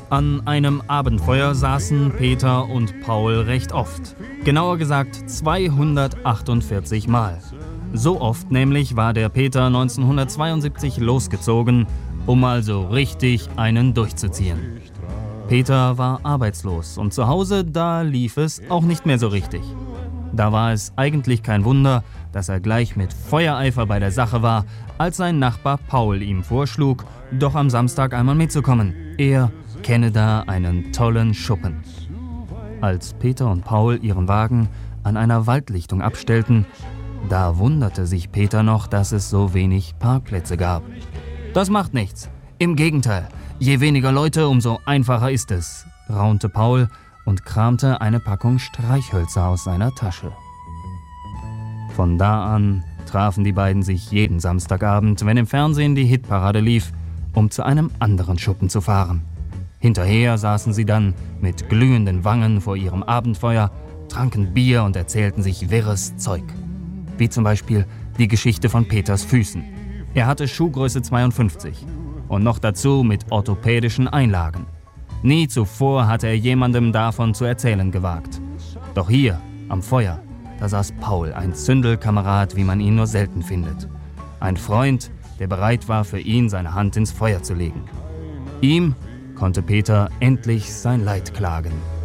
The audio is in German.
An einem Abendfeuer saßen Peter und Paul recht oft. Genauer gesagt 248 Mal. So oft nämlich war der Peter 1972 losgezogen, um mal so richtig einen durchzuziehen. Peter war arbeitslos und zu Hause, da lief es auch nicht mehr so richtig. Da war es eigentlich kein Wunder, dass er gleich mit Feuereifer bei der Sache war, als sein Nachbar Paul ihm vorschlug, doch am Samstag einmal mitzukommen. Er kenne da einen tollen Schuppen. Als Peter und Paul ihren Wagen an einer Waldlichtung abstellten, da wunderte sich Peter noch, dass es so wenig Parkplätze gab. »Das macht nichts. Im Gegenteil, je weniger Leute, umso einfacher ist es«, raunte Paul und kramte eine Packung Streichhölzer aus seiner Tasche. Von da an trafen die beiden sich jeden Samstagabend, wenn im Fernsehen die Hitparade lief, um zu einem anderen Schuppen zu fahren. Hinterher saßen sie dann mit glühenden Wangen vor ihrem Abendfeuer, tranken Bier und erzählten sich wirres Zeug. Wie zum Beispiel die Geschichte von Peters Füßen. Er hatte Schuhgröße 52 und noch dazu mit orthopädischen Einlagen. Nie zuvor hatte er jemandem davon zu erzählen gewagt. Doch hier, am Feuer, da saß Paul, ein Zündelkamerad, wie man ihn nur selten findet. Ein Freund, der bereit war, für ihn seine Hand ins Feuer zu legen. Ihm konnte Peter endlich sein Leid klagen.